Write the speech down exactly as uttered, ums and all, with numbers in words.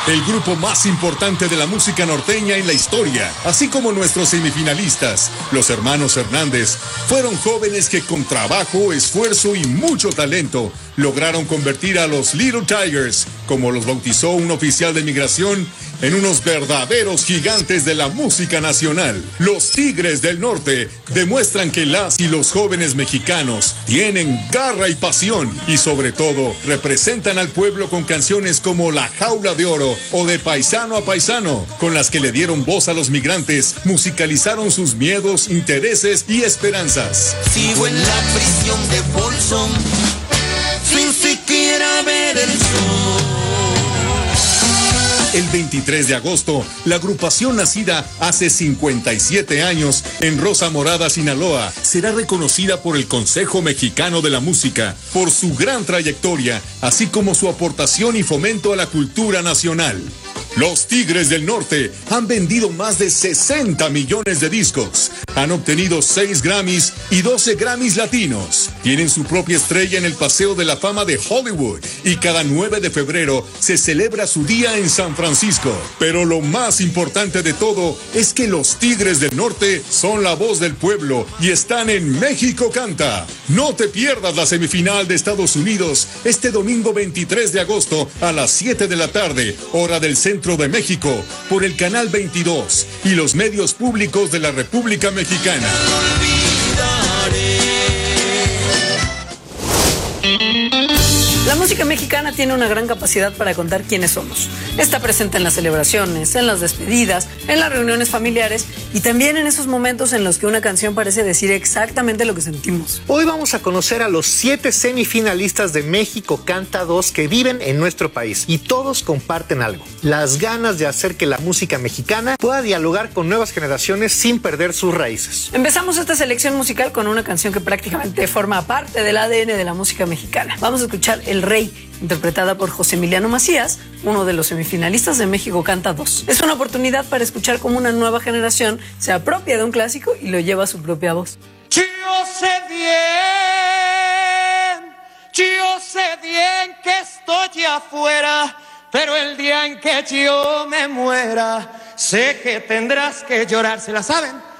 el grupo más importante de la música norteña en la historia, así como nuestros semifinalistas, los hermanos Hernández, fueron jóvenes que con trabajo, esfuerzo y mucho talento lograron convertir a los Little Tigers, como los bautizó un oficial de migración, en unos verdaderos gigantes de la música nacional. Los Tigres del Norte demuestran que las y los jóvenes mexicanos tienen garra y pasión y sobre todo representan al pueblo con canciones como La Jaula de Oro o De Paisano a Paisano, con las que le dieron voz a los migrantes, musicalizaron sus miedos, intereses y esperanzas. Sigo en la prisión de Bolson sin siquiera ver el sol. El veintitrés de agosto, la agrupación nacida hace cincuenta y siete años en Rosa Morada, Sinaloa, será reconocida por el Consejo Mexicano de la Música por su gran trayectoria, así como su aportación y fomento a la cultura nacional. Los Tigres del Norte han vendido más de sesenta millones de discos, han obtenido seis Grammys y doce Grammys latinos. Tienen su propia estrella en el Paseo de la Fama de Hollywood y cada nueve de febrero se celebra su día en San Francisco. Pero lo más importante de todo es que los Tigres del Norte son la voz del pueblo y están en México Canta. No te pierdas la semifinal de Estados Unidos este domingo veintitrés de agosto a las siete de la tarde, hora del centro de México, por el canal veintidós y los medios públicos de la República Mexicana. La música mexicana tiene una gran capacidad para contar quiénes somos. Está presente en las celebraciones, en las despedidas, en las reuniones familiares y también en esos momentos en los que una canción parece decir exactamente lo que sentimos. Hoy vamos a conocer a los siete semifinalistas de México Canta dos que viven en nuestro país y todos comparten algo: las ganas de hacer que la música mexicana pueda dialogar con nuevas generaciones sin perder sus raíces. Empezamos esta selección musical con una canción que prácticamente forma parte del A D N de la música mexicana. Vamos a escuchar El Rey, interpretada por José Emiliano Macías, uno de los semifinalistas de México Canta dos. Es una oportunidad para escuchar cómo una nueva generación se apropia de un clásico y lo lleva a su propia voz. Yo sé bien, yo sé bien que estoy afuera, pero el día en que yo me muera, sé que tendrás que llorar. ¿Se la saben?